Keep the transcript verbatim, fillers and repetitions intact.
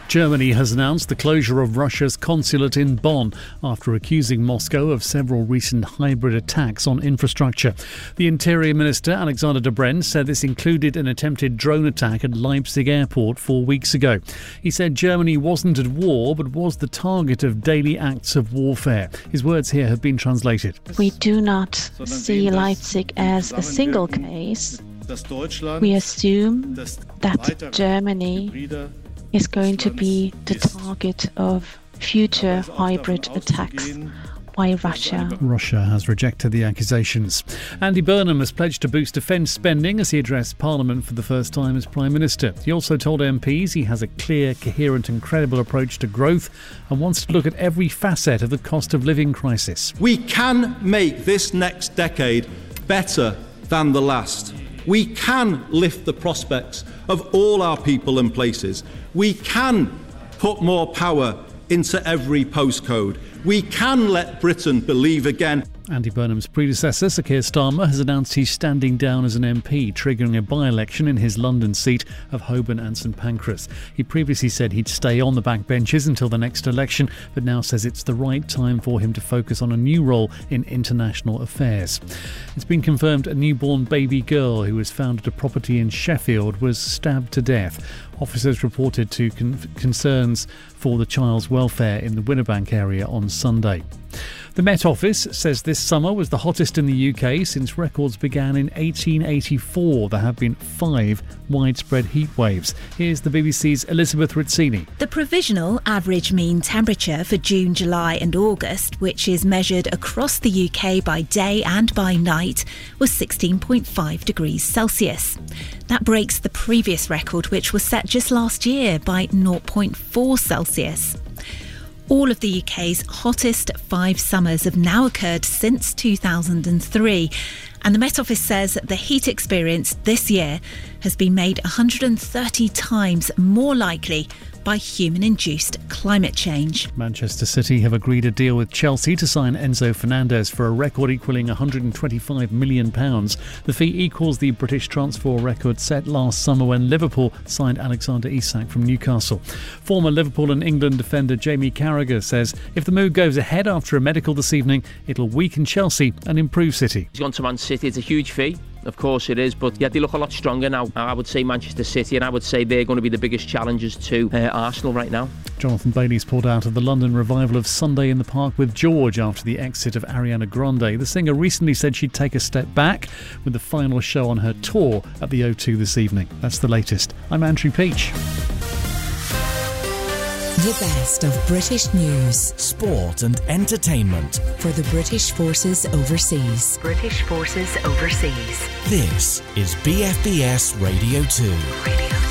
Germany has announced the closure of Russia's consulate in Bonn after accusing Moscow of several recent hybrid attacks on infrastructure. The Interior Minister, Alexander Dobrindt, said this included an attempted drone attack at Leipzig airport four weeks ago. He said Germany wasn't at war but was the target of daily acts of warfare. His words here have been translated. We do not see Leipzig as a single case. We assume that Germany is going to be the target of future hybrid attacks by Russia. Russia has rejected the accusations. Andy Burnham has pledged to boost defence spending as he addressed Parliament for the first time as Prime Minister. He also told M Ps he has a clear, coherent and credible approach to growth and wants to look at every facet of the cost of living crisis. We can make this next decade better than the last. We can lift the prospects of all our people and places. We can put more power into every postcode. We can let Britain believe again. Andy Burnham's predecessor, Sir Keir Starmer, has announced he's standing down as an M P, triggering a by-election in his London seat of Holborn and St Pancras. He previously said he'd stay on the backbenches until the next election, but now says it's the right time for him to focus on a new role in international affairs. It's been confirmed a newborn baby girl who was found at a property in Sheffield was stabbed to death. Officers reported to con- concerns for the child's welfare in the Winnerbank area on Sunday. The Met Office says this summer was the hottest in the U K since records began in eighteen eighty-four. There have been five widespread heat waves. Here's the B B C's Elizabeth Rizzini. The provisional average mean temperature for June, July and August, which is measured across the U K by day and by night, was sixteen point five degrees Celsius. That breaks the previous record, which was set just last year by zero point four Celsius. All of the U K's hottest five summers have now occurred since two thousand three, and the Met Office says the heat experienced this year has been made one hundred thirty times more likely by human-induced climate change. Manchester City have agreed a deal with Chelsea to sign Enzo Fernandez for a record equalling one hundred twenty-five million pounds. The fee equals the British transfer record set last summer when Liverpool signed Alexander Isak from Newcastle. Former Liverpool and England defender Jamie Carragher says if the move goes ahead after a medical this evening, it'll weaken Chelsea and improve City. He's gone to Man City. It's a huge fee. Of course it is, but yeah, they look a lot stronger now. I would say Manchester City, and I would say they're going to be the biggest challengers to uh, Arsenal right now. Jonathan Bailey's pulled out of the London revival of Sunday in the Park with George after the exit of Ariana Grande. The singer recently said she'd take a step back with the final show on her tour at the O two this evening. That's the latest. I'm Andrew Peach. The best of British news, sport and entertainment for the British Forces Overseas. British Forces Overseas. This is B F B S Radio two. Radio